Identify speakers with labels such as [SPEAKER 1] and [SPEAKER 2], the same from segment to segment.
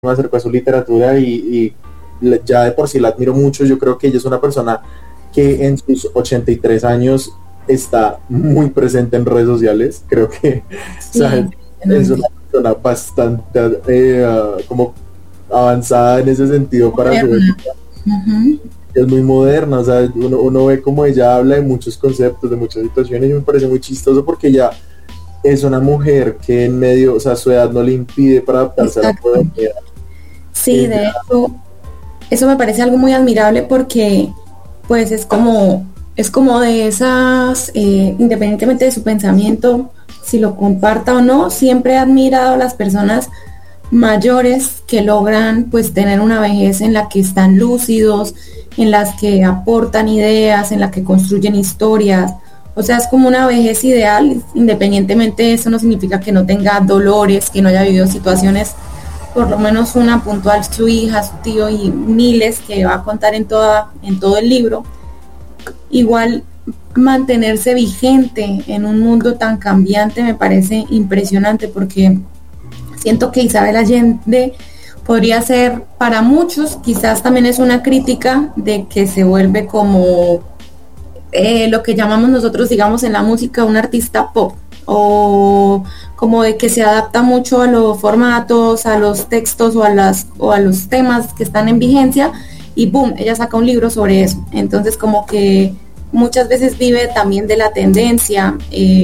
[SPEAKER 1] me acercó a su literatura y ya de por sí la admiro mucho. Yo creo que ella es una persona que en sus 83 años está muy presente en redes sociales. Creo que o sea,
[SPEAKER 2] Sí,
[SPEAKER 1] es
[SPEAKER 2] impresionante.
[SPEAKER 1] una persona bastante como avanzada en ese sentido para su
[SPEAKER 2] Moderna.
[SPEAKER 1] época.
[SPEAKER 2] Ujú.
[SPEAKER 1] Es muy moderna, o sea, uno ve como ella habla de muchos conceptos, de muchas situaciones y me parece muy chistoso porque ella es una mujer que en medio, o sea, su edad no le impide para adaptarse a la
[SPEAKER 2] Exacto.
[SPEAKER 1] modernidad.
[SPEAKER 2] Sí,
[SPEAKER 1] Ella,
[SPEAKER 2] de hecho, eso me parece algo muy admirable porque pues es como de esas, independientemente de su pensamiento, si lo comparta o no, siempre he admirado a las personas mayores que logran pues tener una vejez en la que están lúcidos, en las que aportan ideas, en la que construyen historias. O sea, es como una vejez ideal, independientemente eso no significa que no tenga dolores, que no haya vivido situaciones, por lo menos una puntual, su hija, su tío y miles que va a contar en todo el libro. Igual mantenerse vigente en un mundo tan cambiante me parece impresionante porque siento que Isabel Allende podría ser para muchos, quizás también es una crítica de que se vuelve como lo que llamamos nosotros, digamos, en la música, un artista pop, o como de que se adapta mucho a los formatos, a los textos o a los temas que están en vigencia, y boom, ella saca un libro sobre eso. Entonces como que muchas veces vive también de la tendencia,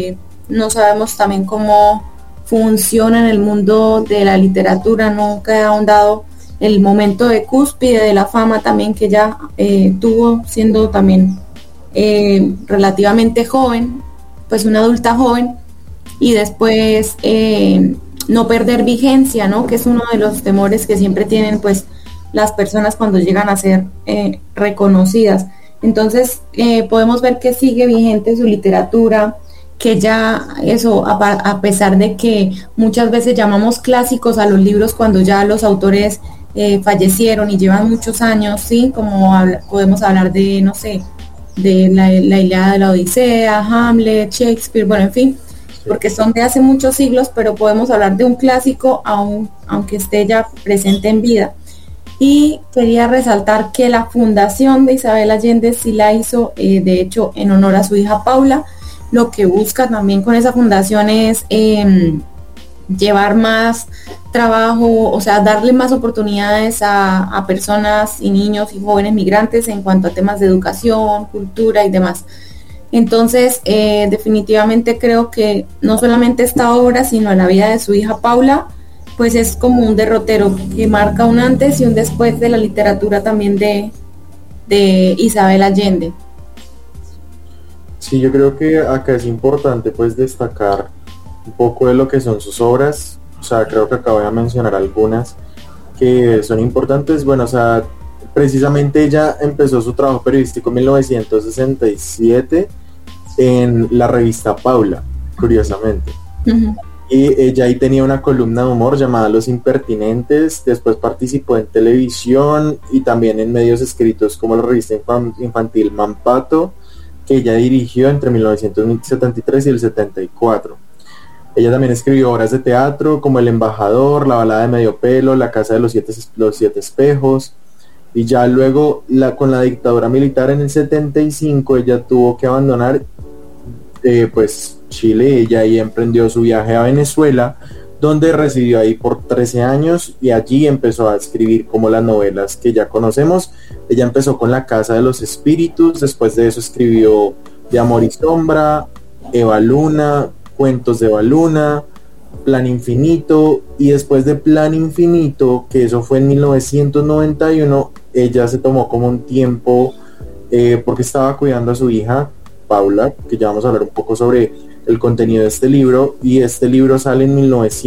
[SPEAKER 2] no sabemos también cómo funciona en el mundo de la literatura, nunca he ahondado el momento de cúspide de la fama también que ella tuvo siendo también relativamente joven, pues una adulta joven, y después no perder vigencia, ¿no? Que es uno de los temores que siempre tienen pues las personas cuando llegan a ser reconocidas. Entonces podemos ver que sigue vigente su literatura, que ya eso, a pesar de que muchas veces llamamos clásicos a los libros cuando ya los autores fallecieron y llevan muchos años, ¿sí? Como podemos hablar de, no sé, de la Ilíada de la Odisea, Hamlet, Shakespeare, bueno, en fin,
[SPEAKER 1] sí.
[SPEAKER 2] porque son de hace muchos siglos, pero podemos hablar de un clásico aún, aunque esté ya presente en vida. Y quería resaltar que la fundación de Isabel Allende sí la hizo, de hecho, en honor a su hija Paula. Lo que busca también con esa fundación es llevar más trabajo, o sea, darle más oportunidades a personas y niños y jóvenes migrantes en cuanto a temas de educación, cultura y demás. Entonces, definitivamente creo que no solamente esta obra, sino la vida de su hija Paula, pues es como un derrotero que marca un antes y un después de la literatura también de Isabel Allende.
[SPEAKER 1] Sí, yo creo que acá es importante pues destacar un poco de lo que son sus obras. O sea, creo que acabo de mencionar algunas que son importantes. Bueno, o sea, precisamente ella empezó su trabajo periodístico en 1967 en la revista Paula, curiosamente.
[SPEAKER 2] Uh-huh.
[SPEAKER 1] Y ella ahí tenía una columna de humor llamada Los Impertinentes. Después participó en televisión y también en medios escritos como la revista infantil Mampato, que ella dirigió entre 1973 y el 74. Ella también escribió obras de teatro como El Embajador, La Balada de Medio Pelo, La Casa de los Siete Espejos. Y ya luego, con la dictadura militar en el 75, ella tuvo que abandonar pues Chile. Ella ahí emprendió su viaje a Venezuela, donde residió ahí por 13 años y allí empezó a escribir como las novelas que ya conocemos. Ella empezó con La Casa de los Espíritus, después de eso escribió De Amor y Sombra, Eva Luna, Cuentos de Eva Luna, Plan Infinito, y después de Plan Infinito, que eso fue en 1991, ella se tomó como un tiempo porque estaba cuidando a su hija Paula, que ya vamos a hablar un poco sobre el contenido de este libro, y este libro sale en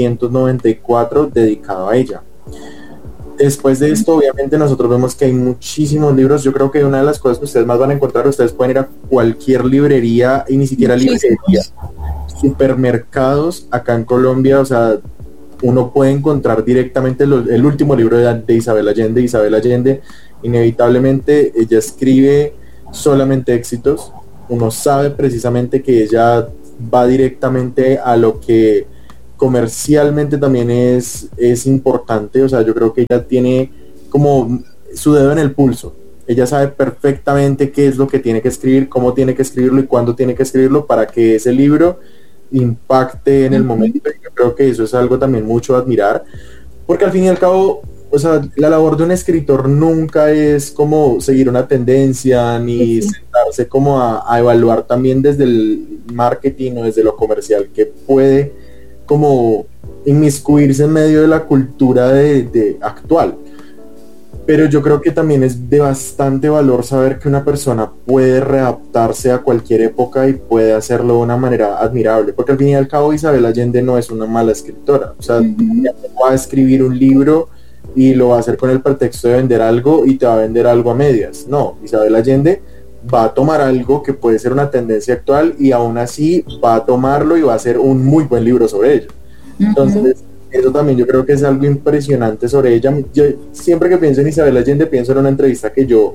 [SPEAKER 1] 1994 dedicado a ella. Después de esto, obviamente nosotros vemos que hay muchísimos libros. Yo creo que una de las cosas que ustedes más van a encontrar, ustedes pueden ir a cualquier librería, y ni siquiera librería,
[SPEAKER 2] Muchísimos.
[SPEAKER 1] supermercados acá en Colombia. O sea, uno puede encontrar directamente el último libro de Isabel Allende. Isabel Allende, inevitablemente, ella escribe solamente éxitos. Uno sabe precisamente que ella va directamente a lo que comercialmente también es importante. O sea, yo creo que ella tiene como su dedo en el pulso. Ella sabe perfectamente qué es lo que tiene que escribir, cómo tiene que escribirlo y cuándo tiene que escribirlo para que ese libro impacte en el momento. Y yo creo que eso es algo también mucho a admirar, porque al fin y al cabo, o sea, la labor de un escritor nunca es como seguir una tendencia ni sentarse como a evaluar también desde el marketing o desde lo comercial que puede como inmiscuirse en medio de la cultura de actual. Pero yo creo que también es de bastante valor saber que una persona puede readaptarse a cualquier época y puede hacerlo de una manera admirable, porque al fin y al cabo Isabel Allende no es una mala escritora. O sea, ella va a escribir un libro y lo va a hacer con el pretexto de vender algo y te va a vender algo a medias. No, Isabel Allende va a tomar algo que puede ser una tendencia actual y aún así va a tomarlo y va a hacer un muy buen libro sobre ello. Entonces, eso también yo creo que es algo impresionante sobre ella. Yo siempre que pienso en Isabel Allende pienso en una entrevista que yo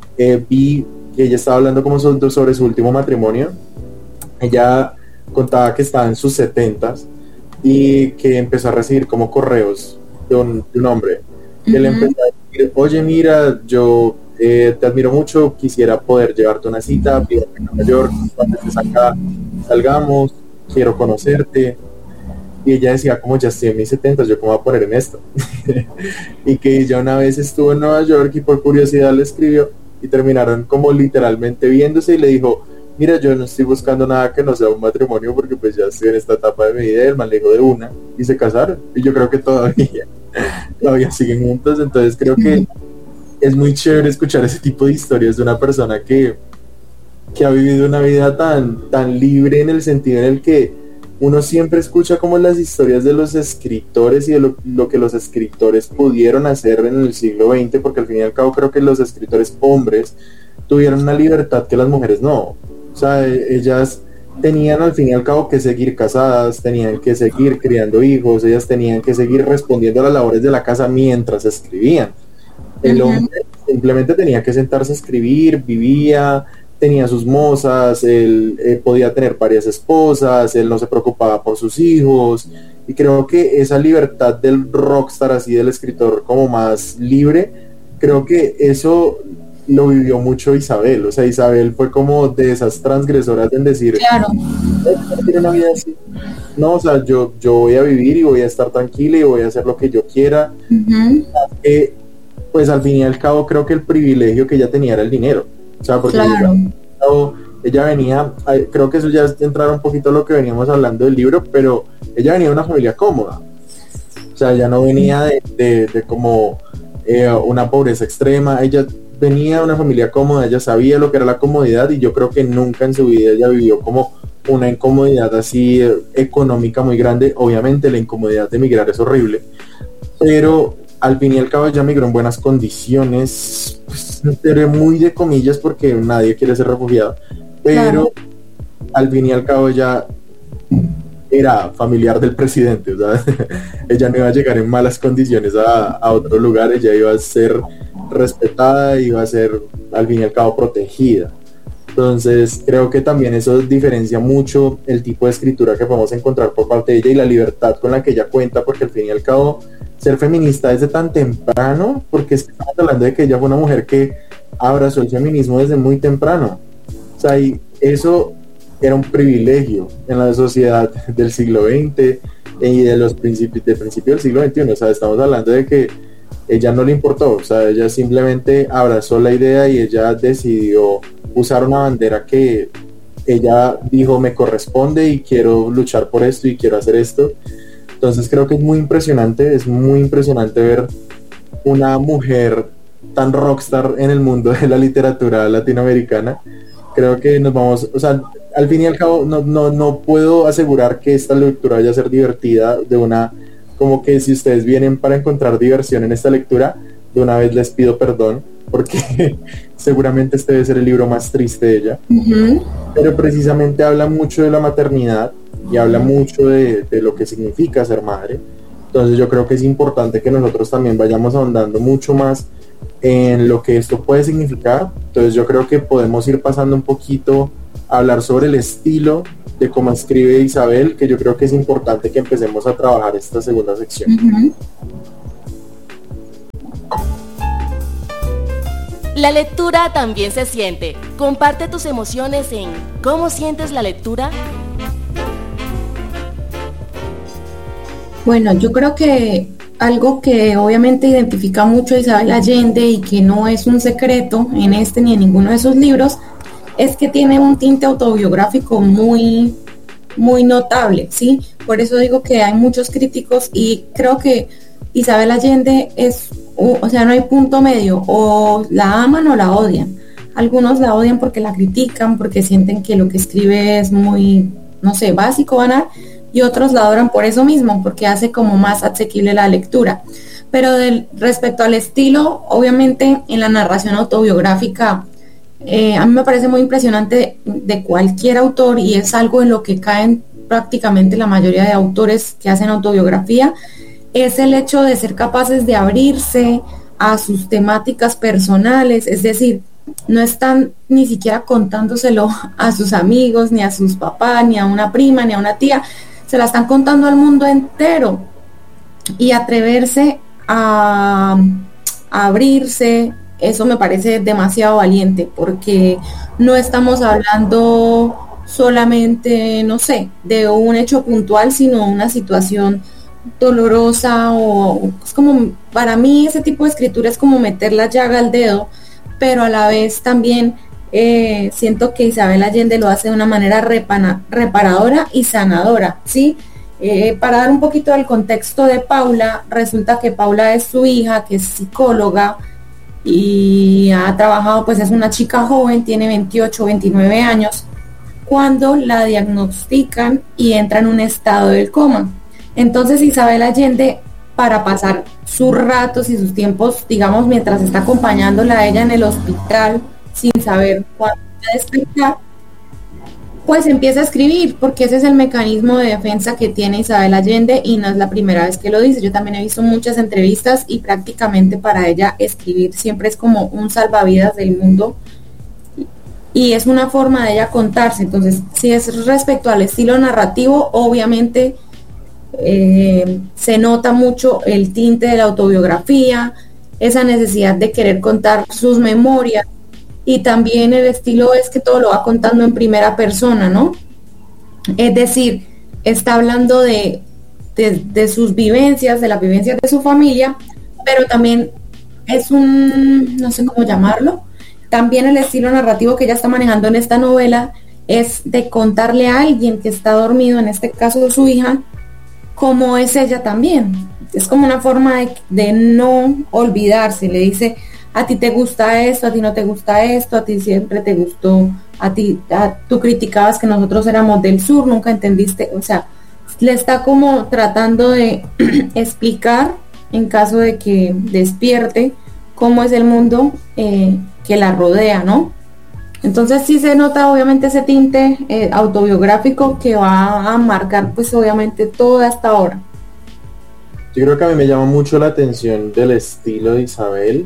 [SPEAKER 1] vi, que ella estaba hablando como sobre su último matrimonio. Ella contaba que estaba en sus 70s y que empezó a recibir como correos de un hombre que le empezó a decir: oye, mira, yo te admiro mucho, quisiera poder llevarte una cita, vivo en Nueva York, cuando estés acá salgamos, quiero conocerte. Y ella decía, como ya estoy en mis 70, yo cómo voy a poner en esto. Y que ella una vez estuvo en Nueva York y por curiosidad le escribió y terminaron como literalmente viéndose y le dijo: mira, yo no estoy buscando nada que no sea un matrimonio porque pues ya estoy en esta etapa de mi vida. Y el man le dijo de una y se casaron, y yo creo que todavía siguen juntos. Entonces creo que es muy chévere escuchar ese tipo de historias de una persona que ha vivido una vida tan libre, en el sentido en el que uno siempre escucha como las historias de los escritores y de lo que los escritores pudieron hacer en el siglo XX, porque al fin y al cabo creo que los escritores hombres tuvieron una libertad que las mujeres no. O sea, ellas tenían al fin y al cabo que seguir casadas, tenían que seguir criando hijos, ellas tenían que seguir respondiendo a las labores de la casa mientras escribían. El hombre simplemente tenía que sentarse a escribir, vivía, tenía sus mozas, él podía tener varias esposas, él no se preocupaba por sus hijos, y creo que esa libertad del rockstar, así del escritor como más libre, creo que eso lo vivió mucho Isabel. O sea, Isabel fue como de esas transgresoras en decir,
[SPEAKER 2] claro,
[SPEAKER 1] no quiero una vida así. No, o sea, yo voy a vivir y voy a estar tranquila y voy a hacer lo que yo quiera. Pues al fin y al cabo creo que el privilegio que ella tenía era el dinero. O sea, porque ella venía, creo que eso ya es entrar un poquito a lo que veníamos hablando del libro, pero ella venía de una familia cómoda. O sea, ella no venía de como una pobreza extrema. Ella venía de una familia cómoda, ella sabía lo que era la comodidad, y yo creo que nunca en su vida ella vivió como una incomodidad así económica muy grande. Obviamente la incomodidad de emigrar es horrible, pero al fin y al cabo ella migró en buenas condiciones, pues, pero muy de comillas, porque nadie quiere ser refugiado, pero al fin y al cabo ella era familiar del presidente. O sea, ella no iba a llegar en malas condiciones a otro lugar, ella iba a ser respetada, iba a ser al fin y al cabo protegida. Entonces creo que también eso diferencia mucho el tipo de escritura que podemos encontrar por parte de ella y la libertad con la que ella cuenta, porque al fin y al cabo ser feminista desde tan temprano, porque estamos hablando de que ella fue una mujer que abrazó el feminismo desde muy temprano. O sea, y eso era un privilegio en la sociedad del siglo XX y de los principios del siglo XXI. O sea, estamos hablando de que ella no le importó. O sea, ella simplemente abrazó la idea y ella decidió usar una bandera que ella dijo: me corresponde y quiero luchar por esto y quiero hacer esto. Entonces creo que es muy impresionante ver una mujer tan rockstar en el mundo de la literatura latinoamericana. Creo que nos vamos, o sea, al fin y al cabo no puedo asegurar que esta lectura vaya a ser divertida de una, como que si ustedes vienen para encontrar diversión en esta lectura, de una vez les pido perdón, porque seguramente este debe ser el libro más triste de ella. Pero precisamente habla mucho de la maternidad y habla mucho de lo que significa ser madre. Entonces yo creo que es importante que nosotros también vayamos ahondando mucho más en lo que esto puede significar. Entonces yo creo que podemos ir pasando un poquito a hablar sobre el estilo de cómo escribe Isabel, que yo creo que es importante que empecemos a trabajar esta segunda sección.
[SPEAKER 2] Ujú.
[SPEAKER 3] La lectura también se siente. Comparte tus emociones en ¿cómo sientes la lectura?
[SPEAKER 2] Bueno, yo creo que algo que obviamente identifica mucho a Isabel Allende y que no es un secreto en este ni en ninguno de sus libros, es que tiene un tinte autobiográfico muy, muy notable, ¿sí? Por eso digo que hay muchos críticos y creo que Isabel Allende o sea, no hay punto medio, o la aman o la odian. Algunos la odian porque la critican, porque sienten que lo que escribe es muy, no sé, básico, banal, y otros la adoran por eso mismo, porque hace como más asequible la lectura. Pero respecto al estilo, obviamente en la narración autobiográfica, a mí me parece muy impresionante de cualquier autor y es algo en lo que caen prácticamente la mayoría de autores que hacen autobiografía, es el hecho de ser capaces de abrirse a sus temáticas personales, es decir, no están ni siquiera contándoselo a sus amigos, ni a sus papás, ni a una prima, ni a una tía, se la están contando al mundo entero y atreverse a abrirse, eso me parece demasiado valiente porque no estamos hablando solamente, no sé, de un hecho puntual, sino una situación dolorosa o es como, para mí ese tipo de escritura es como meter la llaga al dedo, pero a la vez también siento que Isabel Allende lo hace de una manera reparadora y sanadora, ¿sí? Para dar un poquito del contexto de Paula, resulta que Paula es su hija, que es psicóloga y ha trabajado, pues es una chica joven, tiene 28, 29 años, cuando la diagnostican y entra en un estado del coma. Entonces Isabel Allende, para pasar sus ratos y sus tiempos, digamos, mientras está acompañándola a ella en el hospital, sin saber cuándo va a despertar, pues empieza a escribir, porque ese es el mecanismo de defensa que tiene Isabel Allende y no es la primera vez que lo dice. Yo también he visto muchas entrevistas y prácticamente para ella escribir siempre es como un salvavidas del mundo y es una forma de ella contarse. Entonces, si es respecto al estilo narrativo, obviamente se nota mucho el tinte de la autobiografía, esa necesidad de querer contar sus memorias, y también el estilo es que todo lo va contando en primera persona, ¿no? Es decir, está hablando de sus vivencias, de las vivencias de su familia, pero también es no sé cómo llamarlo, también el estilo narrativo que ella está manejando en esta novela es de contarle a alguien que está dormido, en este caso su hija, cómo es ella también. Es como una forma de no olvidarse. Le dice, a ti te gusta esto, a ti no te gusta esto, a ti siempre te gustó, tú criticabas que nosotros éramos del sur, nunca entendiste, o sea, le está como tratando de explicar en caso de que despierte cómo es el mundo que la rodea, ¿no? Entonces sí se nota obviamente ese tinte autobiográfico que va a marcar pues obviamente toda esta obra.
[SPEAKER 1] Yo creo que a mí me llama mucho la atención del estilo de Isabel.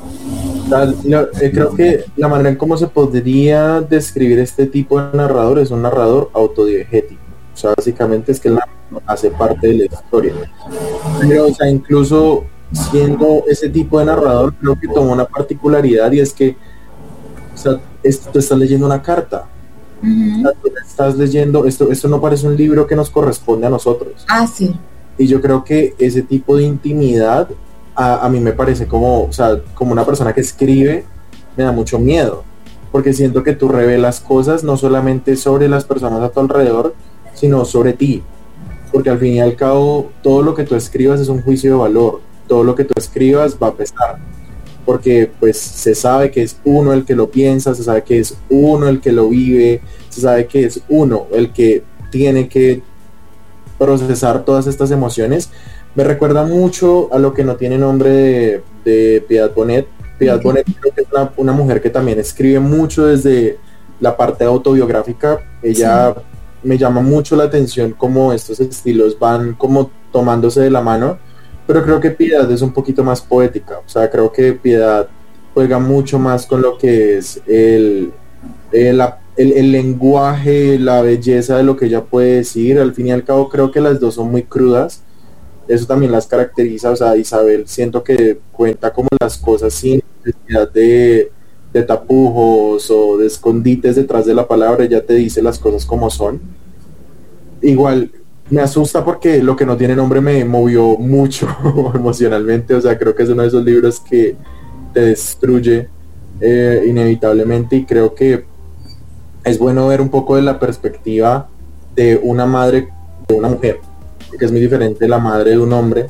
[SPEAKER 1] Creo que la manera en cómo se podría describir este tipo de narrador es un narrador autodiegético. O sea, básicamente es que el narrador hace parte de la historia. Pero, o sea, incluso siendo ese tipo de narrador, creo que toma una particularidad y es que, o sea, tú estás leyendo una carta.
[SPEAKER 2] Uh-huh.
[SPEAKER 1] O sea, tú estás leyendo, esto no parece un libro que nos corresponde a nosotros.
[SPEAKER 2] Ah, sí.
[SPEAKER 1] Y yo creo que ese tipo de intimidad a mí me parece como, o sea, como una persona que escribe, me da mucho miedo, porque siento que tú revelas cosas no solamente sobre las personas a tu alrededor, sino sobre ti, porque al fin y al cabo todo lo que tú escribas es un juicio de valor, todo lo que tú escribas va a pesar, porque pues se sabe que es uno el que lo piensa, se sabe que es uno el que lo vive, se sabe que es uno el que tiene que procesar todas estas emociones. Me recuerda mucho a lo que no tiene nombre de Piedad Bonet. Piedad Bonet creo que es una mujer que también escribe mucho desde la parte autobiográfica. Ella me llama mucho la atención cómo estos estilos van como tomándose de la mano, pero creo que Piedad es un poquito más poética. O sea, creo que Piedad juega mucho más con lo que es el el lenguaje, la belleza de lo que ella puede decir. Al fin y al cabo creo que las dos son muy crudas, eso también las caracteriza. O sea, Isabel siento que cuenta como las cosas sin necesidad de tapujos o de escondites detrás de la palabra, ella te dice las cosas como son. Igual me asusta porque Lo que no tiene nombre me movió mucho emocionalmente. O sea, creo que es uno de esos libros que te destruye inevitablemente, y creo que es bueno ver un poco de la perspectiva de una madre, de una mujer, que es muy diferente la madre de un hombre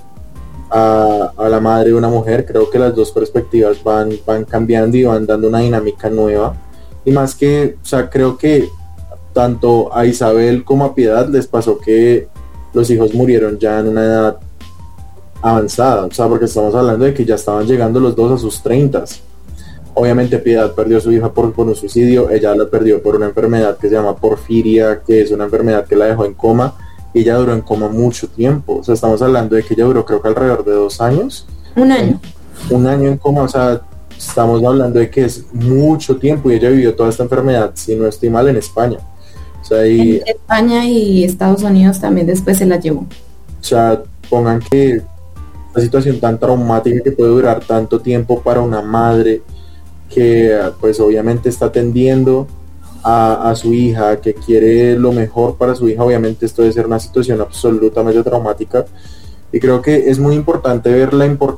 [SPEAKER 1] a la madre de una mujer. Creo que las dos perspectivas van cambiando y van dando una dinámica nueva, y más que, o sea, creo que tanto a Isabel como a Piedad les pasó que los hijos murieron ya en una edad avanzada. O sea, porque estamos hablando de que ya estaban llegando los dos a sus 30s. Obviamente Piedad perdió a su hija por un suicidio, ella la perdió por una enfermedad que se llama porfiria, que es una enfermedad que la dejó en coma, y ella duró en coma mucho tiempo. O sea, estamos hablando de que ella duró, creo que alrededor de 2 años.
[SPEAKER 2] Un año.
[SPEAKER 1] Un año en coma. O sea, estamos hablando de que es mucho tiempo, y ella vivió toda esta enfermedad, si no estoy mal, en España. O sea,
[SPEAKER 2] En España y Estados Unidos también después se la llevó.
[SPEAKER 1] O sea, pongan que una situación tan traumática que puede durar tanto tiempo para una madre que pues obviamente está atendiendo a su hija, que quiere lo mejor para su hija. Obviamente esto debe ser una situación absolutamente traumática, y creo que es muy importante ver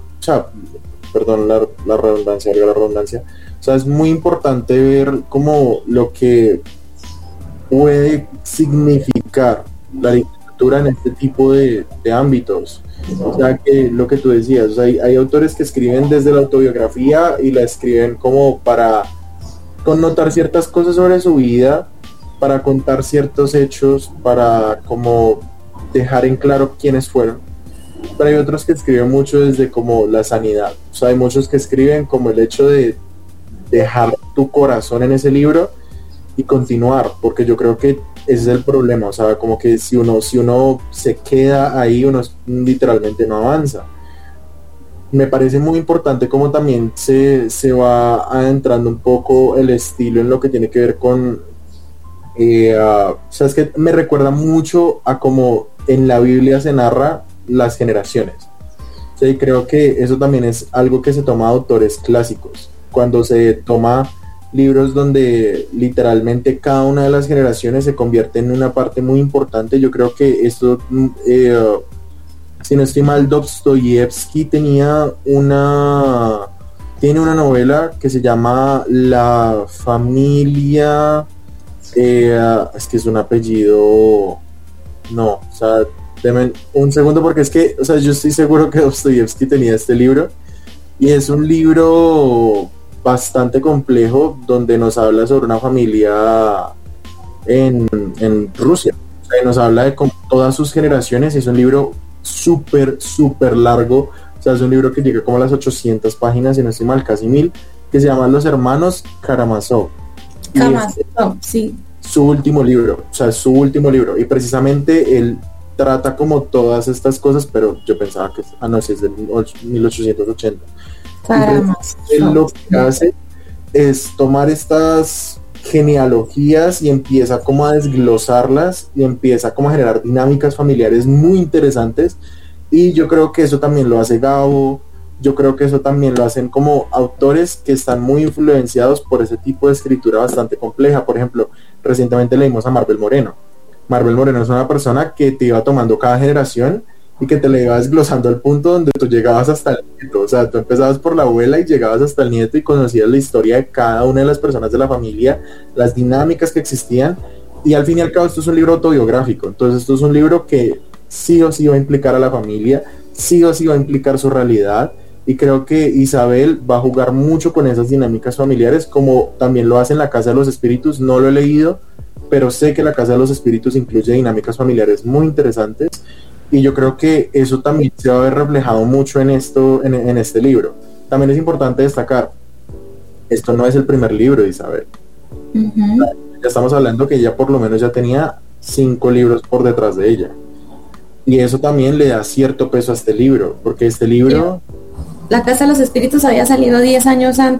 [SPEAKER 1] perdón la redundancia, o sea, es muy importante ver como lo que puede significar la literatura en este tipo de ámbitos. O sea, que lo que tú decías, o sea, hay autores que escriben desde la autobiografía y la escriben como para connotar ciertas cosas sobre su vida, para contar ciertos hechos, para como dejar en claro quiénes fueron. Pero hay otros que escriben mucho desde como la sanidad. O sea, hay muchos que escriben como el hecho de dejar tu corazón en ese libro y continuar, porque yo creo que ese es el problema. O sea, como que si uno se queda ahí, uno literalmente no avanza. Me parece muy importante como también se va adentrando un poco el estilo en lo que tiene que ver con o sea, es que me recuerda mucho a como en la Biblia se narra las generaciones. O sea, y creo que eso también es algo que se toma de autores clásicos, cuando se toma libros donde literalmente cada una de las generaciones se convierte en una parte muy importante. Yo creo que esto, si no estoy mal, Dostoyevsky tiene una novela que se llama La familia, es que es un apellido, no, o sea, denme un segundo, porque es que, o sea, yo estoy seguro que Dostoyevsky tenía este libro, y es un libro bastante complejo donde nos habla sobre una familia en Rusia. O sea, nos habla de como todas sus generaciones, y es un libro súper largo. O sea, es un libro que llega como a las 800 páginas, si no estoy mal, casi 1000, que se llama Los hermanos Karamazov.
[SPEAKER 2] Sí.
[SPEAKER 1] Su último libro, o sea, su último libro, y precisamente él trata como todas estas cosas, pero yo pensaba que, no, si es de 1880. Él lo que hace es tomar estas genealogías y empieza como a desglosarlas, y empieza como a generar dinámicas familiares muy interesantes. Y yo creo que eso también lo hace Gabo, yo creo que eso también lo hacen como autores que están muy influenciados por ese tipo de escritura bastante compleja. Por ejemplo, recientemente leímos a Marvel Moreno. Marvel Moreno es una persona que te iba tomando cada generación y que te la iba desglosando al punto donde tú llegabas hasta el nieto. O sea, tú empezabas por la abuela y llegabas hasta el nieto, y conocías la historia de cada una de las personas de la familia, las dinámicas que existían. Y al fin y al cabo esto es un libro autobiográfico. Entonces esto es un libro que sí o sí va a implicar a la familia, sí o sí va a implicar su realidad. Y creo que Isabel va a jugar mucho con esas dinámicas familiares, como también lo hace en La Casa de los Espíritus. No lo he leído, pero sé que La Casa de los Espíritus incluye dinámicas familiares muy interesantes, y yo creo que eso también se va a ver reflejado mucho en este libro. También es importante destacar, esto no es el primer libro de Isabel.
[SPEAKER 2] Uh-huh.
[SPEAKER 1] Ya estamos hablando que ella por lo menos ya tenía 5 libros por detrás de ella, y eso también le da cierto peso a este libro, porque este libro...
[SPEAKER 2] La Casa de los Espíritus había salido 10 años antes,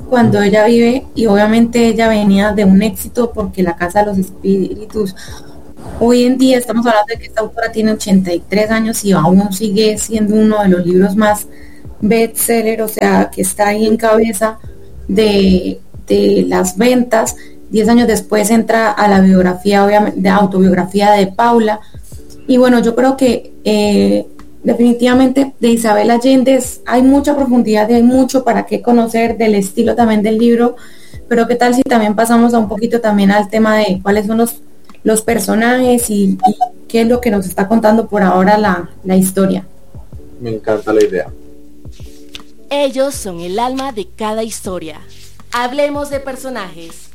[SPEAKER 2] cuando ella vive, y obviamente ella venía de un éxito porque La Casa de los Espíritus, hoy en día estamos hablando de que esta autora tiene 83 años y aún sigue siendo uno de los libros más bestseller, o sea, que está ahí en cabeza de las ventas. 10 años después entra a la biografía, obviamente, de autobiografía de Paula. Y bueno, yo creo que definitivamente de Isabel Allende hay mucha profundidad y hay mucho para qué conocer del estilo también del libro, pero qué tal si también pasamos a un poquito también al tema de cuáles son los personajes y qué es lo que nos está contando por ahora la historia.
[SPEAKER 1] Me encanta la idea.
[SPEAKER 3] Ellos son el alma de cada historia. Hablemos de personajes.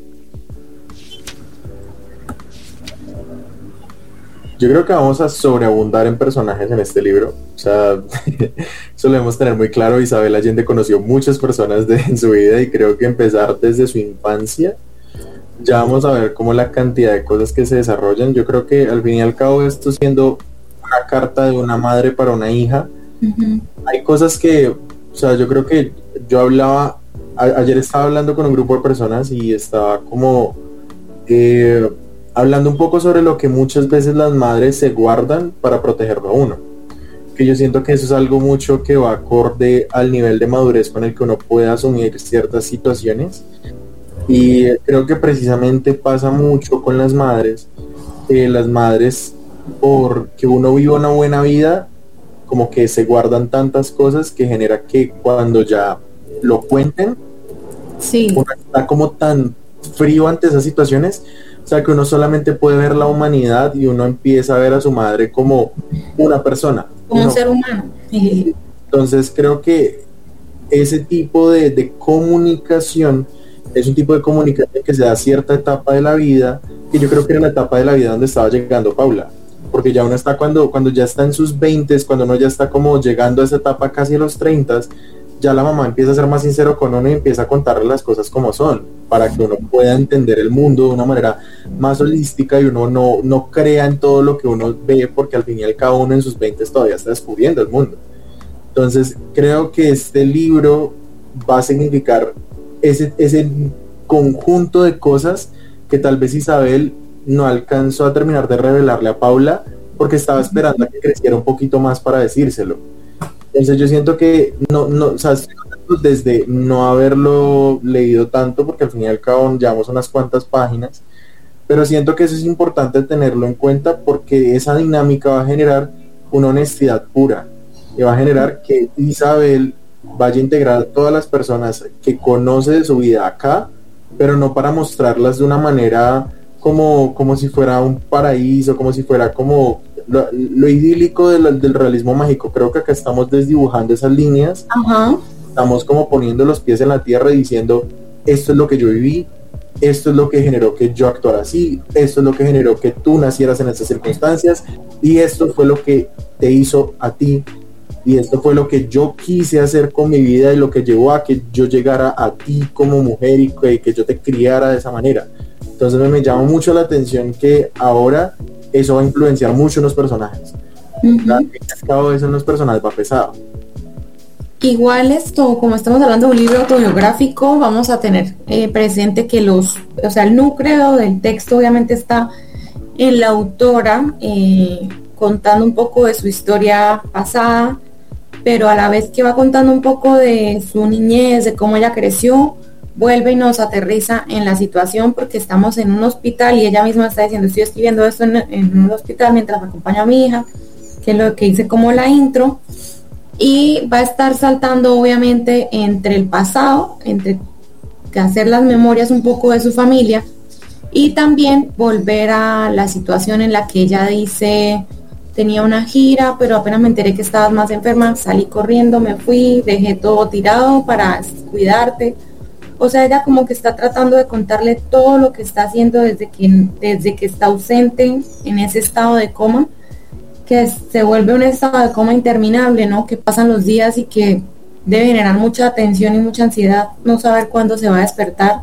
[SPEAKER 1] Yo creo que vamos a sobreabundar en personajes en este libro. O sea, eso lo debemos tener muy claro. Isabel Allende conoció muchas personas en su vida y creo que empezar desde su infancia, ya vamos a ver cómo la cantidad de cosas que se desarrollan. Yo creo que al fin y al cabo esto siendo una carta de una madre para una hija, hay cosas que, o sea, yo creo que yo hablaba, ayer estaba hablando con un grupo de personas y estaba como hablando un poco sobre lo que muchas veces las madres se guardan para protegerlo a uno. Que yo siento que eso es algo mucho que va acorde al nivel de madurez con el que uno puede asumir ciertas situaciones. Y creo que precisamente pasa mucho con las madres, porque uno vive una buena vida, como que se guardan tantas cosas que genera que cuando ya lo cuenten,
[SPEAKER 2] sí,
[SPEAKER 1] uno está como tan frío ante esas situaciones. O sea, que uno solamente puede ver la humanidad y uno empieza a ver a su madre como una persona.
[SPEAKER 2] Como un ser humano.
[SPEAKER 1] Entonces creo que ese tipo de comunicación es un tipo de comunicación que se da a cierta etapa de la vida, que yo creo que era la etapa de la vida donde estaba llegando Paula. Porque ya uno está cuando ya está en sus 20s, cuando uno ya está como llegando a esa etapa casi a los 30s, ya la mamá empieza a ser más sincero con uno y empieza a contarle las cosas como son, para que uno pueda entender el mundo de una manera más holística y uno no crea en todo lo que uno ve, porque al fin y al cabo uno en sus 20s todavía está descubriendo el mundo. Entonces creo que este libro va a significar ese conjunto de cosas que tal vez Isabel no alcanzó a terminar de revelarle a Paula porque estaba esperando a que creciera un poquito más para decírselo. Entonces yo siento que o sea, desde no haberlo leído tanto, porque al fin y al cabo llevamos unas cuantas páginas, pero siento que eso es importante tenerlo en cuenta porque esa dinámica va a generar una honestidad pura y va a generar que Isabel vaya a integrar a todas las personas que conoce de su vida acá, pero no para mostrarlas de una manera como si fuera un paraíso, como si fuera como lo idílico del realismo mágico. Creo que acá estamos desdibujando esas líneas.
[SPEAKER 2] Ajá.
[SPEAKER 1] Estamos como poniendo los pies en la tierra y diciendo, esto es lo que yo viví, esto es lo que generó que yo actuara así, esto es lo que generó que tú nacieras en estas circunstancias, y esto fue lo que te hizo a ti, y esto fue lo que yo quise hacer con mi vida y lo que llevó a que yo llegara a ti como mujer y que yo te criara de esa manera. Entonces me llama mucho la atención que ahora eso va a influenciar mucho en los personajes. Cada vez en los personajes va pesado.
[SPEAKER 2] Igual esto, como estamos hablando de un libro autobiográfico, vamos a tener presente que el núcleo del texto obviamente está en la autora, contando un poco de su historia pasada, pero a la vez que va contando un poco de su niñez, de cómo ella creció, vuelve y nos aterriza en la situación porque estamos en un hospital y ella misma está diciendo, estoy escribiendo esto en un hospital mientras acompaño a mi hija, que es lo que hice como la intro, y va a estar saltando obviamente entre el pasado, entre hacer las memorias un poco de su familia y también volver a la situación en la que ella dice, tenía una gira, pero apenas me enteré que estabas más enferma, salí corriendo, me fui, dejé todo tirado para cuidarte. O sea, ella como que está tratando de contarle todo lo que está haciendo desde que está ausente en ese estado de coma, que se vuelve un estado de coma interminable, ¿no? Que pasan los días y que debe generar mucha tensión y mucha ansiedad no saber cuándo se va a despertar.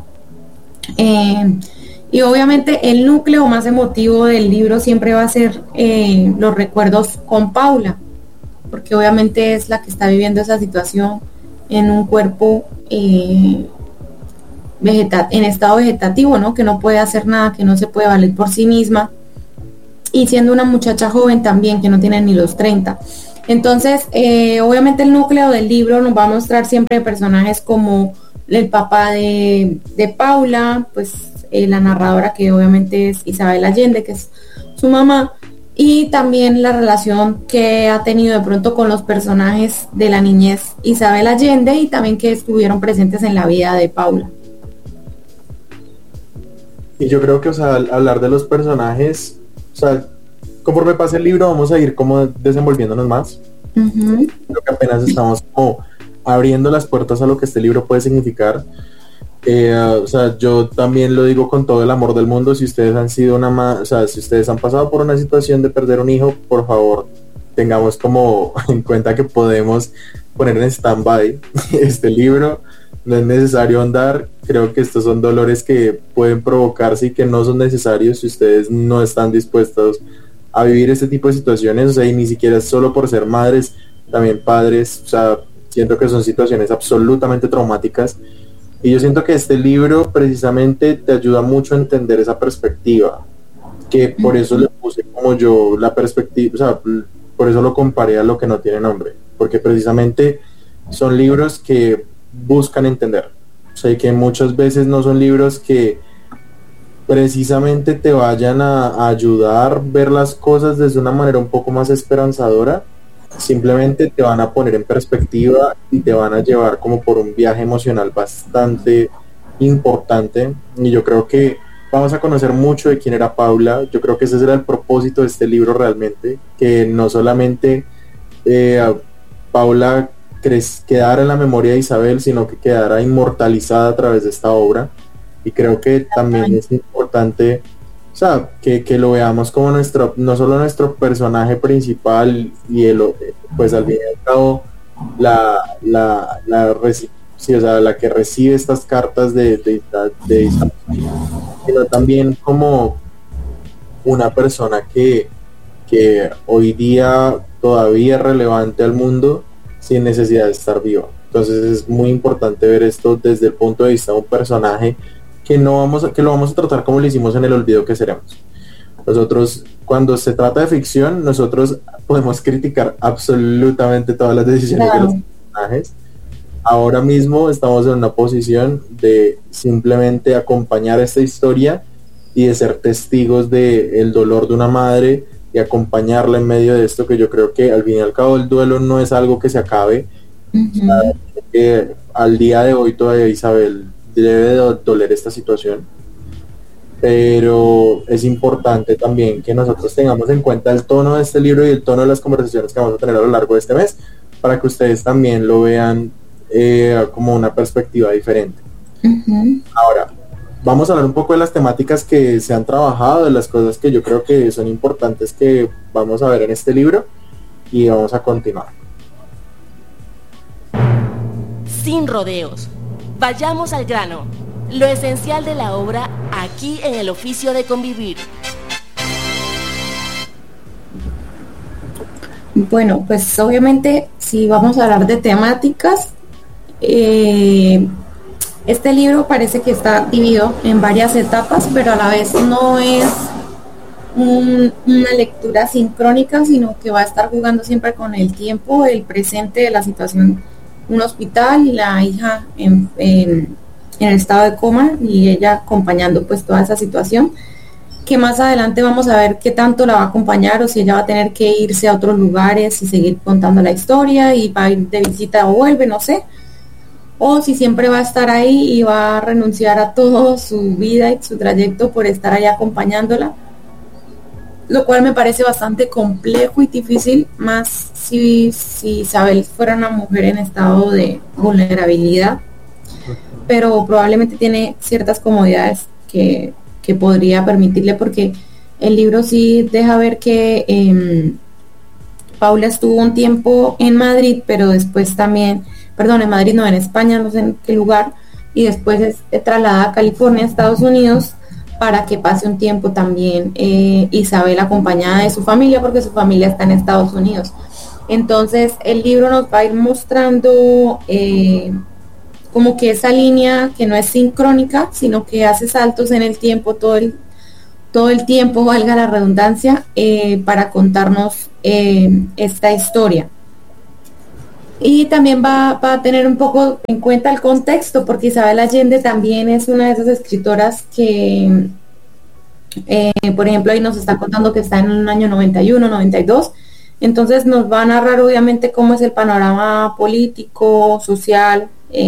[SPEAKER 2] Y obviamente el núcleo más emotivo del libro siempre va a ser los recuerdos con Paula, porque obviamente es la que está viviendo esa situación en un cuerpo en estado vegetativo, ¿no? Que no puede hacer nada, que no se puede valer por sí misma, y siendo una muchacha joven también, que no tiene ni los 30. Entonces, obviamente el núcleo del libro nos va a mostrar siempre personajes como el papá de Paula, pues la narradora, que obviamente es Isabel Allende, que es su mamá, y también la relación que ha tenido de pronto con los personajes de la niñez Isabel Allende, y también que estuvieron presentes en la vida de Paula.
[SPEAKER 1] Y yo creo que, o sea, al hablar de los personajes, o sea, conforme pase el libro vamos a ir como desenvolviéndonos más.
[SPEAKER 2] Uh-huh.
[SPEAKER 1] Creo que apenas estamos como abriendo las puertas a lo que este libro puede significar. O sea, yo también lo digo con todo el amor del mundo. Si ustedes han sido o sea, si ustedes han pasado por una situación de perder un hijo, por favor, tengamos como en cuenta que podemos poner en stand-by este libro. No es necesario ahondar. Creo que estos son dolores que pueden provocarse y que no son necesarios si ustedes no están dispuestos a vivir este tipo de situaciones. O sea, y ni siquiera es solo por ser madres, también padres. O sea, siento que son situaciones absolutamente traumáticas. Y yo siento que este libro precisamente te ayuda mucho a entender esa perspectiva, que por eso le puse como yo la perspectiva, o sea, por eso lo comparé a Lo que no tiene nombre, porque precisamente son libros que buscan entender. O sea, que muchas veces no son libros que precisamente te vayan a ayudar a ver las cosas desde una manera un poco más esperanzadora. Simplemente te van a poner en perspectiva y te van a llevar como por un viaje emocional bastante importante. Y yo creo que vamos a conocer mucho de quién era Paula. Yo creo que ese era el propósito de este libro realmente, que no solamente Paula quedara en la memoria de Isabel, sino que quedara inmortalizada a través de esta obra. Y creo que también es importante, o sea, que lo veamos como no solo nuestro personaje principal y pues al fin y al cabo sí, o sea, la que recibe estas cartas de Isabel, sino también como una persona que hoy día todavía es relevante al mundo sin necesidad de estar viva. Entonces es muy importante ver esto desde el punto de vista de un personaje que lo vamos a tratar como lo hicimos en El olvido que seremos. Nosotros, cuando se trata de ficción, nosotros podemos criticar absolutamente todas las decisiones de los personajes. Ahora mismo estamos en una posición de simplemente acompañar esta historia y de ser testigos del dolor de una madre y acompañarla en medio de esto, que yo creo que al fin y al cabo el duelo no es algo que se acabe. Uh-huh. O sea, al día de hoy todavía Isabel debe de doler esta situación, pero es importante también que nosotros tengamos en cuenta el tono de este libro y el tono de las conversaciones que vamos a tener a lo largo de este mes, para que ustedes también lo vean como una perspectiva diferente. Uh-huh. Ahora, vamos a hablar un poco de las temáticas que se han trabajado, de las cosas que yo creo que son importantes que vamos a ver en este libro, y vamos a continuar.
[SPEAKER 3] Sin rodeos. Vayamos al grano, lo esencial de la obra aquí en El oficio de convivir.
[SPEAKER 2] Bueno, pues obviamente si vamos a hablar de temáticas, este libro parece que está dividido en varias etapas, pero a la vez no es una lectura sincrónica, sino que va a estar jugando siempre con el tiempo, el presente de la situación. Un hospital y la hija en el estado de coma y ella acompañando pues toda esa situación, que más adelante vamos a ver qué tanto la va a acompañar, o si ella va a tener que irse a otros lugares y seguir contando la historia y va a ir de visita o vuelve, no sé, o si siempre va a estar ahí y va a renunciar a todo su vida y su trayecto por estar ahí acompañándola, lo cual me parece bastante complejo y difícil, más si Isabel fuera una mujer en estado de vulnerabilidad, pero probablemente tiene ciertas comodidades que podría permitirle, porque el libro sí deja ver que Paula estuvo un tiempo en Madrid, pero después también, en Madrid no, en España, no sé en qué lugar, y después es trasladada a California, Estados Unidos, para que pase un tiempo también Isabel acompañada de su familia, porque su familia está en Estados Unidos. Entonces el libro nos va a ir mostrando como que esa línea que no es sincrónica, sino que hace saltos en el tiempo, todo el tiempo, valga la redundancia, para contarnos esta historia. Y también va a tener un poco en cuenta el contexto, porque Isabel Allende también es una de esas escritoras que, por ejemplo, ahí nos está contando que está en el año 91, 92, entonces nos va a narrar obviamente cómo es el panorama político, social,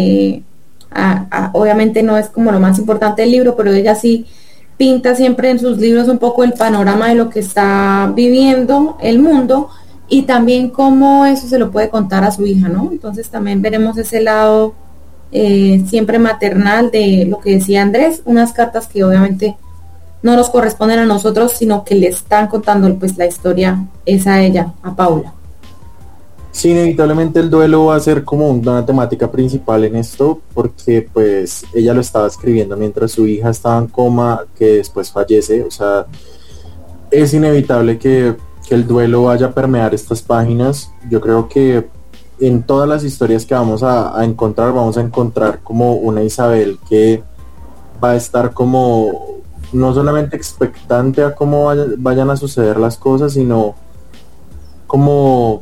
[SPEAKER 2] obviamente no es como lo más importante del libro, pero ella sí pinta siempre en sus libros un poco el panorama de lo que está viviendo el mundo, y también cómo eso se lo puede contar a su hija, ¿no? Entonces también veremos ese lado siempre maternal de lo que decía Andrés, unas cartas que obviamente no nos corresponden a nosotros, sino que le están contando pues la historia es a ella, a Paula.
[SPEAKER 1] Sí, inevitablemente el duelo va a ser como una temática principal en esto, porque pues ella lo estaba escribiendo mientras su hija estaba en coma, que después fallece. O sea, es inevitable que el duelo vaya a permear estas páginas. Yo creo que en todas las historias que vamos a encontrar como una Isabel que va a estar como no solamente expectante a cómo vayan a suceder las cosas, sino como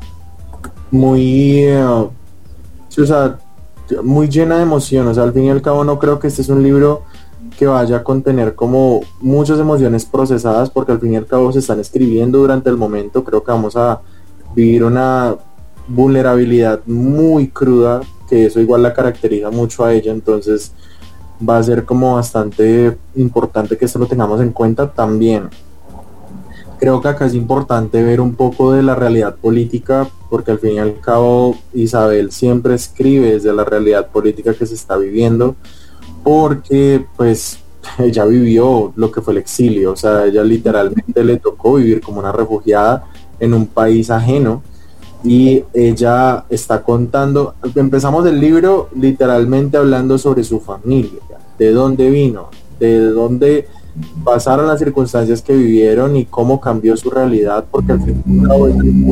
[SPEAKER 1] muy sí, o sea, muy llena de emoción. O sea, al fin y al cabo no creo que este es un libro que vaya a contener como muchas emociones procesadas, porque al fin y al cabo se están escribiendo durante el momento. Creo que vamos a vivir una vulnerabilidad muy cruda, que eso igual la caracteriza mucho a ella, entonces va a ser como bastante importante que esto lo tengamos en cuenta también. Creo que acá es importante ver un poco de la realidad política, porque al fin y al cabo Isabel siempre escribe desde la realidad política que se está viviendo, porque pues ella vivió lo que fue el exilio. O sea, ella literalmente le tocó vivir como una refugiada en un país ajeno, y ella está contando, empezamos el libro literalmente hablando sobre su familia, de dónde vino, de dónde pasaron las circunstancias que vivieron y cómo cambió su realidad, porque al fin y al cabo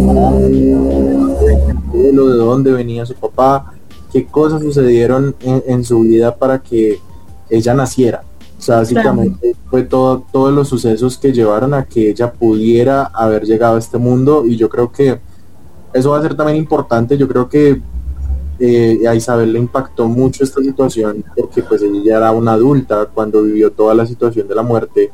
[SPEAKER 1] de dónde venía su papá, qué cosas sucedieron en su vida para que ella naciera. O sea, básicamente fue todos los sucesos que llevaron a que ella pudiera haber llegado a este mundo, y yo creo que eso va a ser también importante. Yo creo que a Isabel le impactó mucho esta situación, porque pues ella ya era una adulta cuando vivió toda la situación de la muerte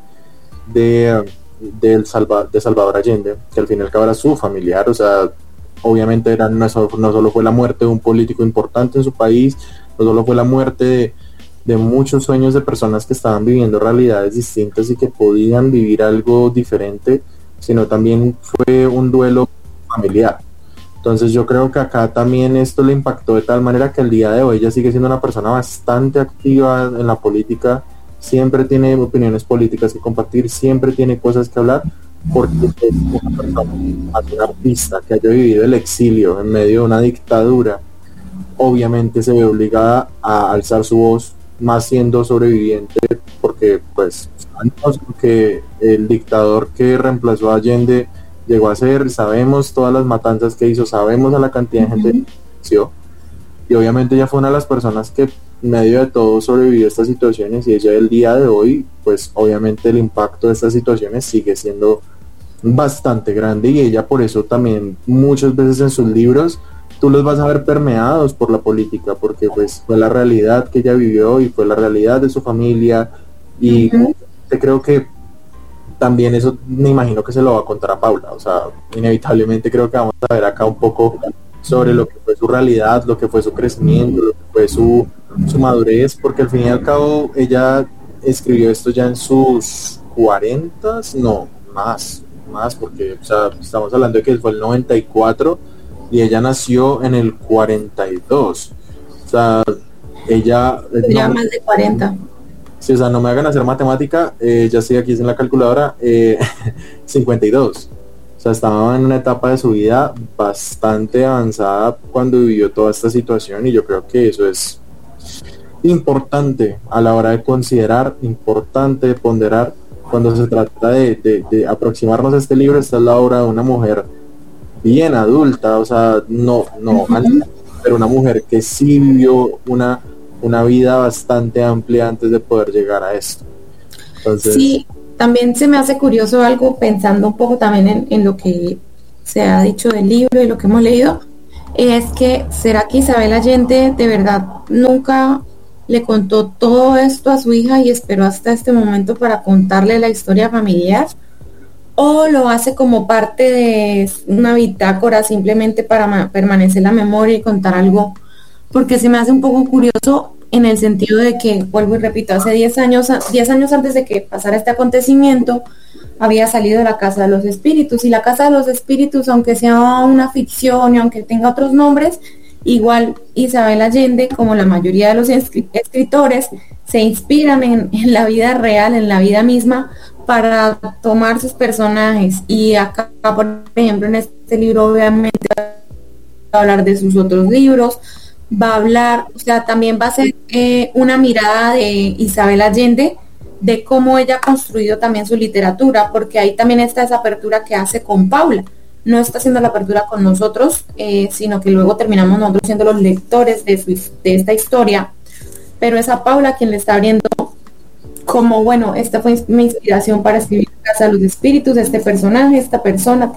[SPEAKER 1] de Salvador Allende, que al fin y al cabo era su familiar. O sea, obviamente no solo fue la muerte de un político importante en su país, no solo fue la muerte de muchos sueños de personas que estaban viviendo realidades distintas y que podían vivir algo diferente, sino también fue un duelo familiar. Entonces yo creo que acá también esto le impactó de tal manera que al día de hoy ella sigue siendo una persona bastante activa en la política, siempre tiene opiniones políticas que compartir, siempre tiene cosas que hablar, porque es una persona, una artista que haya vivido el exilio en medio de una dictadura, obviamente se ve obligada a alzar su voz, más siendo sobreviviente, porque pues sabemos que el dictador que reemplazó a Allende llegó a ser, sabemos todas las matanzas que hizo, sabemos a la cantidad de gente que falleció, y obviamente ella fue una de las personas que en medio de todo sobrevivió a estas situaciones, y ella el día de hoy, pues obviamente el impacto de estas situaciones sigue siendo bastante grande, y ella por eso también muchas veces en sus libros tú los vas a ver permeados por la política, porque pues fue la realidad que ella vivió y fue la realidad de su familia, y creo que también eso me imagino que se lo va a contar a Paula. O sea, inevitablemente creo que vamos a ver acá un poco sobre lo que fue su realidad, lo que fue su crecimiento, lo que fue su madurez, porque al fin y al cabo ella escribió esto ya en sus 40, no, más, porque o sea, estamos hablando de que fue el 94 y ella nació en el 42. O sea, ella
[SPEAKER 2] ya más de 40.
[SPEAKER 1] Sí, o sea, no me hagan hacer matemática, ya estoy aquí en la calculadora, 52. O sea, estaba en una etapa de su vida bastante avanzada cuando vivió toda esta situación, y yo creo que eso es importante a la hora de considerar, importante de ponderar cuando se trata de aproximarnos a este libro. Esta es la obra de una mujer bien adulta, o sea, no, pero una mujer que sí vivió una una vida bastante amplia antes de poder llegar a esto. Entonces,
[SPEAKER 2] sí, también se me hace curioso algo pensando un poco también en lo que se ha dicho del libro y lo que hemos leído, es que ¿será que Isabel Allende de verdad nunca le contó todo esto a su hija y esperó hasta este momento para contarle la historia familiar? ¿O lo hace como parte de una bitácora simplemente para permanecer la memoria y contar algo? Porque se me hace un poco curioso en el sentido de que, vuelvo y repito, hace 10 años antes de que pasara este acontecimiento, había salido la Casa de los Espíritus, y la Casa de los Espíritus, aunque sea una ficción y aunque tenga otros nombres, igual Isabel Allende, como la mayoría de los escritores, se inspiran en la vida real, en la vida misma, para tomar sus personajes. Y acá, por ejemplo, en este libro obviamente va a hablar de sus otros libros, va a hablar, o sea, también va a ser una mirada de Isabel Allende, de cómo ella ha construido también su literatura, porque ahí también está esa apertura que hace con Paula. No está haciendo la apertura con nosotros, sino que luego terminamos nosotros siendo los lectores de esta historia, pero es a Paula quien le está abriendo como, bueno, esta fue mi inspiración para escribir Casa de los Espíritus, este personaje, esta persona,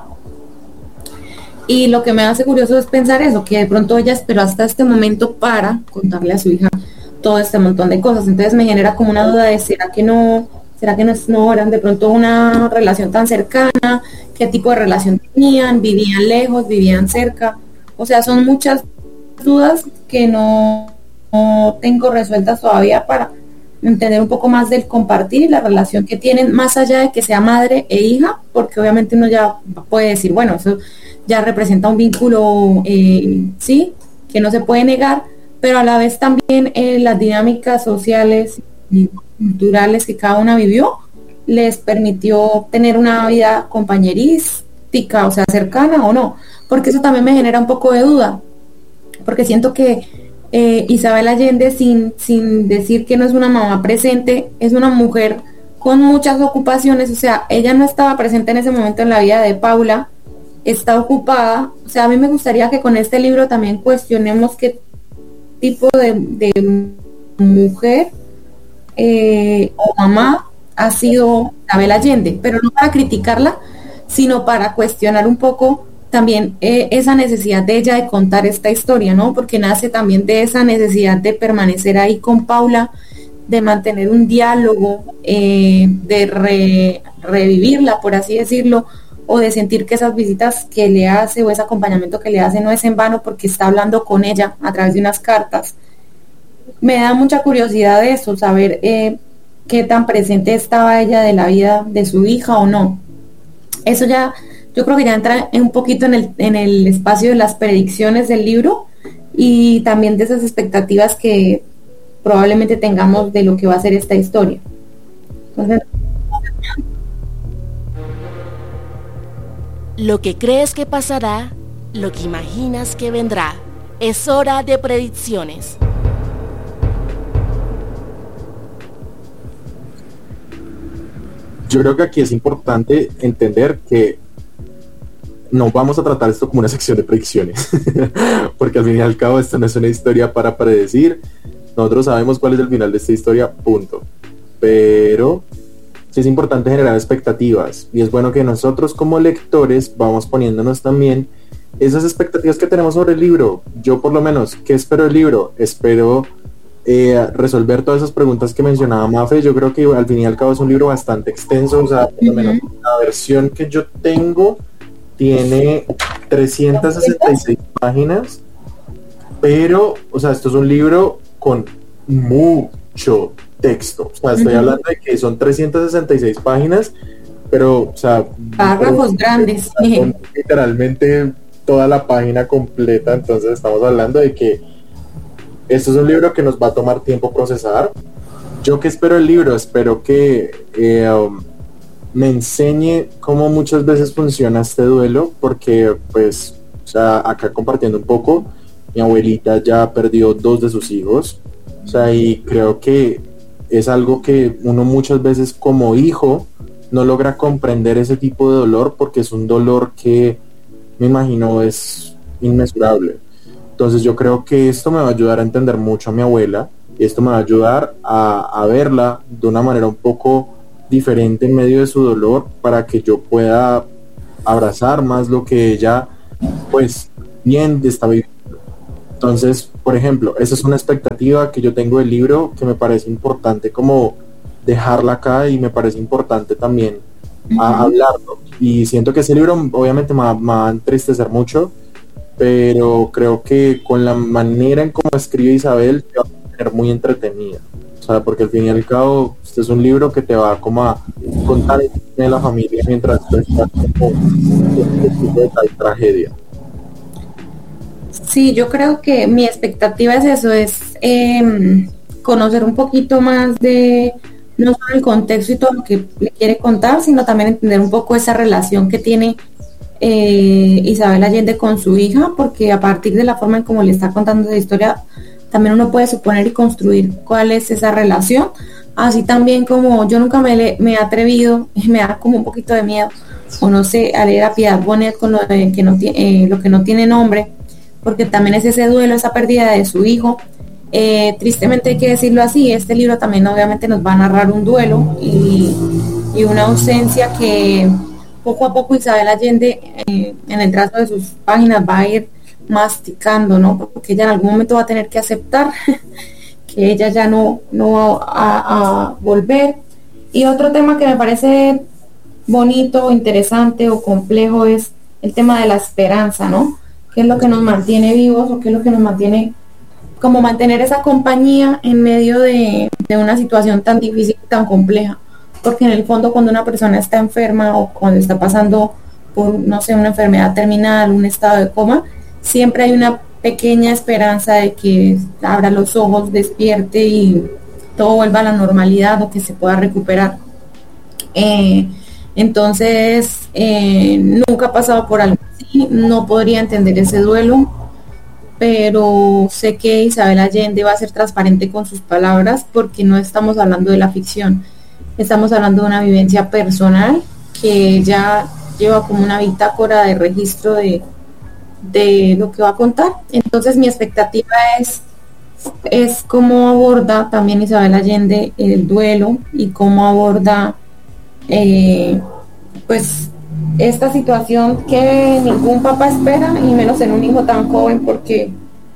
[SPEAKER 2] Y lo que me hace curioso es pensar eso, que de pronto ella esperó hasta este momento para contarle a su hija todo este montón de cosas. Entonces me genera como una duda de ¿será que no eran de pronto una relación tan cercana? ¿Qué tipo de relación tenían? ¿Vivían lejos? ¿Vivían cerca? O sea, son muchas dudas que no tengo resueltas todavía para entender un poco más del compartir y la relación que tienen, más allá de que sea madre e hija, porque obviamente uno ya puede decir, bueno, eso ya representa un vínculo, sí, que no se puede negar, pero a la vez también las dinámicas sociales y culturales que cada una vivió les permitió tener una vida compañerística, o sea, cercana o no, porque eso también me genera un poco de duda, porque siento que Isabel Allende, sin decir que no es una mamá presente, es una mujer con muchas ocupaciones, o sea, ella no estaba presente en ese momento en la vida de Paula, está ocupada. O sea, a mí me gustaría que con este libro también cuestionemos qué tipo de mujer o mamá ha sido Isabel Allende, pero no para criticarla, sino para cuestionar un poco también esa necesidad de ella de contar esta historia, ¿no? Porque nace también de esa necesidad de permanecer ahí con Paula, de mantener un diálogo, de revivirla, por así decirlo, o de sentir que esas visitas que le hace o ese acompañamiento que le hace no es en vano porque está hablando con ella a través de unas cartas. Me da mucha curiosidad de eso, saber qué tan presente estaba ella de la vida de su hija o no. Eso ya, yo creo que ya entra un poquito en el espacio de las predicciones del libro y también de esas expectativas que probablemente tengamos de lo que va a ser esta historia. Entonces,
[SPEAKER 3] lo que crees que pasará, lo que imaginas que vendrá. Es hora de predicciones.
[SPEAKER 1] Yo creo que aquí es importante entender que no vamos a tratar esto como una sección de predicciones, porque al fin y al cabo esto no es una historia para predecir. Nosotros sabemos cuál es el final de esta historia, punto. Pero sí es importante generar expectativas, y es bueno que nosotros como lectores vamos poniéndonos también esas expectativas que tenemos sobre el libro. Yo por lo menos, ¿qué espero del libro? Espero resolver todas esas preguntas que mencionaba Mafe. Yo creo que al fin y al cabo es un libro bastante extenso, o sea, por lo menos la versión que yo tengo tiene 366 páginas, pero, o sea, esto es un libro con mucho texto, o sea, estoy hablando de que son 366 páginas, pero, o sea,
[SPEAKER 2] párrafos grandes,
[SPEAKER 1] son literalmente toda la página completa. Entonces estamos hablando de que esto es un libro que nos va a tomar tiempo procesar. ¿Yo qué espero del libro? Espero que me enseñe cómo muchas veces funciona este duelo, porque pues, o sea, acá compartiendo un poco, mi abuelita ya perdió 2 de sus hijos, o sea, y creo que es algo que uno muchas veces como hijo no logra comprender ese tipo de dolor, porque es un dolor que me imagino es inmesurable. Entonces yo creo que esto me va a ayudar a entender mucho a mi abuela, y esto me va a ayudar a verla de una manera un poco diferente en medio de su dolor, para que yo pueda abrazar más lo que ella pues bien está viviendo. Entonces, por ejemplo, esa es una expectativa que yo tengo del libro, que me parece importante como dejarla acá, y me parece importante también hablarlo. Y siento que ese libro obviamente me va a entristecer mucho, pero creo que con la manera en cómo escribe Isabel te va a tener muy entretenida. O sea, porque al fin y al cabo, este es un libro que te va como a contar de la familia mientras tú estás como de tal tragedia.
[SPEAKER 2] Sí, yo creo que mi expectativa es eso, es conocer un poquito más de no solo el contexto y todo lo que le quiere contar, sino también entender un poco esa relación que tiene Isabel Allende con su hija, porque a partir de la forma en cómo le está contando esa historia, también uno puede suponer y construir cuál es esa relación. Así también como yo nunca me he atrevido, me da como un poquito de miedo, o no sé, a leer a Piedad Bonet con lo de que lo que no tiene nombre, porque también es ese duelo, esa pérdida de su hijo. Tristemente hay que decirlo así, este libro también obviamente nos va a narrar un duelo y una ausencia que poco a poco Isabel Allende en el trazo de sus páginas va a ir masticando, ¿no? Porque ella en algún momento va a tener que aceptar que ella ya no va a volver. Y otro tema que me parece bonito, interesante o complejo es el tema de la esperanza, ¿no? ¿Qué es lo que nos mantiene vivos, o qué es lo que nos mantiene, como mantener esa compañía en medio de una situación tan difícil y tan compleja? Porque en el fondo, cuando una persona está enferma o cuando está pasando por, no sé, una enfermedad terminal, un estado de coma, siempre hay una pequeña esperanza de que abra los ojos, despierte y todo vuelva a la normalidad, o que se pueda recuperar. Entonces, nunca he pasado por algo así, no podría entender ese duelo, pero sé que Isabel Allende va a ser transparente con sus palabras, porque no estamos hablando de la ficción, estamos hablando de una vivencia personal que ella lleva como una bitácora de registro de lo que va a contar. Entonces mi expectativa es cómo aborda también Isabel Allende el duelo, y cómo aborda pues esta situación que ningún papá espera, y menos en un hijo tan joven, porque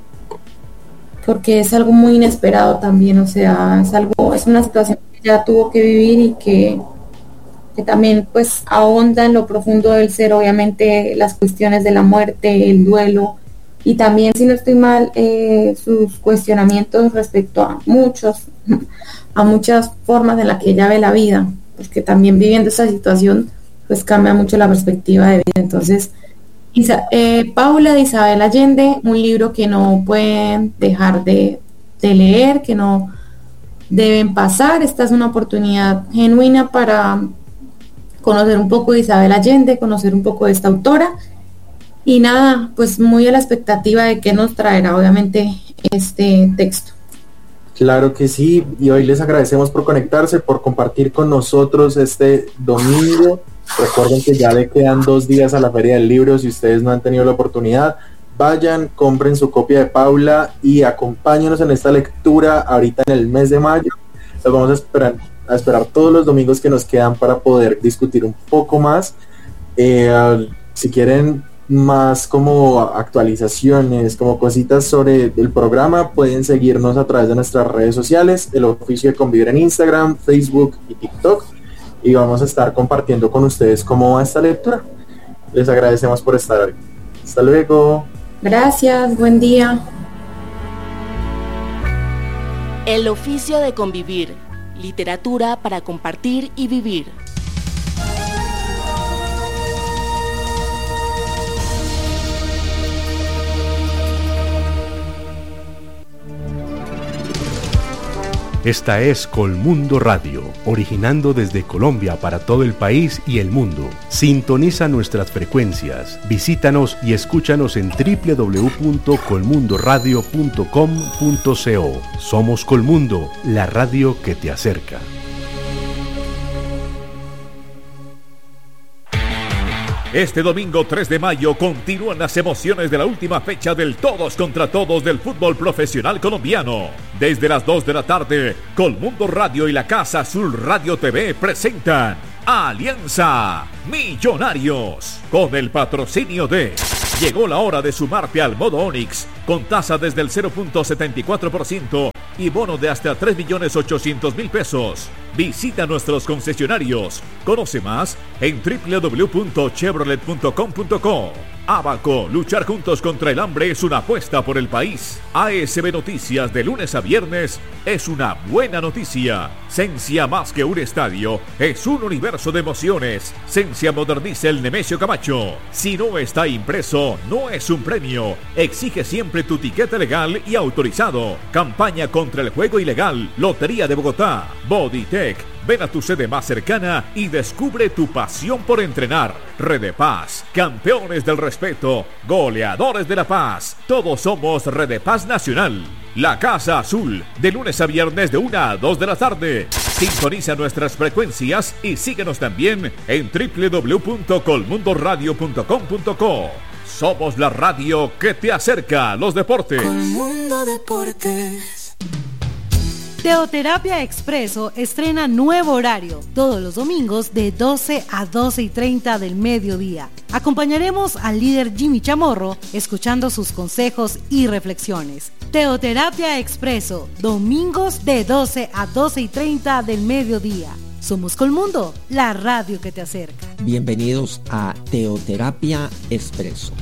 [SPEAKER 2] es algo muy inesperado también. O sea, es una situación que ya tuvo que vivir, y que también pues ahonda en lo profundo del ser, obviamente las cuestiones de la muerte, el duelo, y también, si no estoy mal, sus cuestionamientos respecto a muchas formas en las que ella ve la vida, pues que también viviendo esa situación pues cambia mucho la perspectiva de vida. Entonces, Paula de Isabel Allende, un libro que no pueden dejar de leer, que no deben pasar. Esta es una oportunidad genuina para conocer un poco de Isabel Allende, conocer un poco de esta autora, y nada, pues muy a la expectativa de qué nos traerá obviamente este texto.
[SPEAKER 1] Claro que sí, y hoy les agradecemos por conectarse, por compartir con nosotros este domingo. Recuerden que ya le quedan 2 días a la Feria del Libro. Si ustedes no han tenido la oportunidad, vayan, compren su copia de Paula y acompáñenos en esta lectura ahorita en el mes de mayo. Los vamos a esperar todos los domingos que nos quedan para poder discutir un poco más. Si quieren más como actualizaciones, como cositas sobre el programa, pueden seguirnos a través de nuestras redes sociales, el Oficio de Convivir en Instagram, Facebook y TikTok, y vamos a estar compartiendo con ustedes cómo va esta lectura. Les agradecemos por estar hoy. Hasta luego.
[SPEAKER 2] Gracias, buen día.
[SPEAKER 3] El Oficio de Convivir, literatura para compartir y vivir.
[SPEAKER 4] Esta es Colmundo Radio, originando desde Colombia para todo el país y el mundo. Sintoniza nuestras frecuencias, visítanos y escúchanos en www.colmundoradio.com.co. Somos Colmundo, la radio que te acerca.
[SPEAKER 5] Este domingo 3 de mayo continúan las emociones de la última fecha del todos contra todos del fútbol profesional colombiano. Desde las 2 de la tarde, Colmundo Radio y la Casa Azul Radio TV presentan Alianza Millonarios, con el patrocinio de... Llegó la hora de sumarte al modo Onix, con tasa desde el 0.74% y bono de hasta 3.800.000 pesos. Visita nuestros concesionarios. Conoce más en www.chevrolet.com.co. Abaco, luchar juntos contra el hambre es una apuesta por el país. ASB Noticias de lunes a viernes es una buena noticia. Sensia, más que un estadio, es un universo de emociones. Sensia moderniza el Nemesio Camacho. Si no está impreso, no es un premio. Exige siempre tu tiquete legal y autorizado. Campaña contra el juego ilegal. Lotería de Bogotá. Bodytech. Ven a tu sede más cercana y descubre tu pasión por entrenar. Redepaz, campeones del respeto, goleadores de la paz. Todos somos Redepaz Nacional. La Casa Azul, de lunes a viernes de 1 a 2 de la tarde. Sintoniza nuestras frecuencias y síguenos también en www.colmundoradio.com.co. Somos la radio que te acerca a los deportes.
[SPEAKER 6] Colmundo Deportes.
[SPEAKER 7] Teoterapia Expreso estrena nuevo horario, todos los domingos de 12 a 12:30 del mediodía. Acompañaremos al líder Jimmy Chamorro, escuchando sus consejos y reflexiones. Teoterapia Expreso, domingos de 12 a 12:30 del mediodía. Somos Colmundo, la radio que te acerca.
[SPEAKER 8] Bienvenidos a Teoterapia Expreso.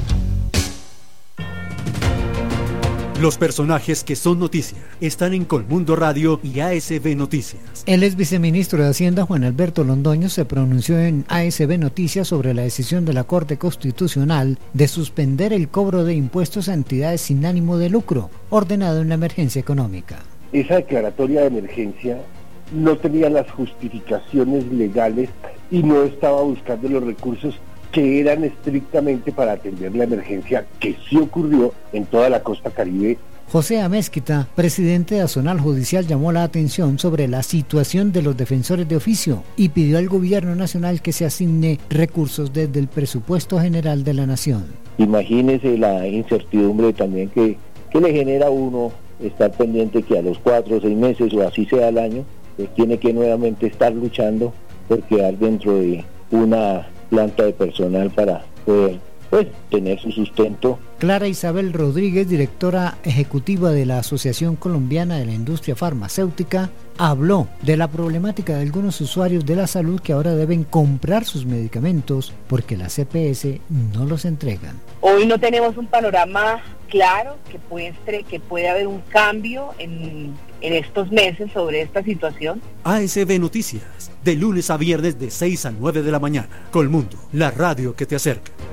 [SPEAKER 9] Los personajes que son noticia están en Colmundo Radio y ASB Noticias.
[SPEAKER 10] El ex viceministro de Hacienda, Juan Alberto Londoño, se pronunció en ASB Noticias sobre la decisión de la Corte Constitucional de suspender el cobro de impuestos a entidades sin ánimo de lucro, ordenado en la emergencia económica.
[SPEAKER 11] Esa declaratoria de emergencia no tenía las justificaciones legales y no estaba buscando los recursos que eran estrictamente para atender la emergencia que sí ocurrió en toda la costa caribe.
[SPEAKER 10] José Amezquita, presidente de Azonal Judicial, llamó la atención sobre la situación de los defensores de oficio y pidió al gobierno nacional que se asigne recursos desde el presupuesto general de la nación.
[SPEAKER 11] Imagínese la incertidumbre también que le genera a uno estar pendiente que a los 4 o 6 meses o así sea el año, pues tiene que nuevamente estar luchando por quedar dentro de una planta de personal para poder tener su sustento.
[SPEAKER 10] Clara Isabel Rodríguez, directora ejecutiva de la Asociación Colombiana de la Industria Farmacéutica, habló de la problemática de algunos usuarios de la salud que ahora deben comprar sus medicamentos porque las EPS no los entregan.
[SPEAKER 12] Hoy no tenemos un panorama claro que muestre que puede haber un cambio en estos meses sobre esta situación.
[SPEAKER 9] ASB Noticias, de lunes a viernes de 6 a 9 de la mañana. Colmundo, la radio que te acerca.